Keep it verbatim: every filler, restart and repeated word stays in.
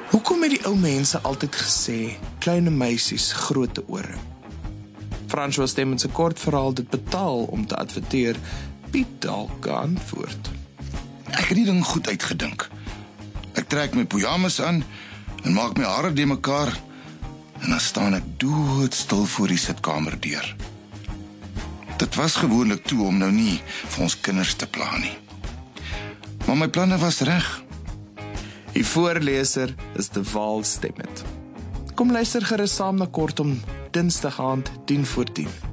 Hoekom het die ou mense altyd gesê, kleine meisies, grote ore? François stem in sy kort verhaal dit betaal om te adverteer, Piet dalk geantwoord. Ek het die ding goed uitgedink. Ek trek my pyjamas aan en maak my hare de mekaar en dan staan ek doodstil voor die sitkamerdeur. Dit was gewoonlik toe om nou nie vir ons kinders te pla nie. Maar my planne was reg. Die voorleser is De Waal Stemmet. Kom luister gerus saam na Kortom, Dinsdag aand tien voor tien.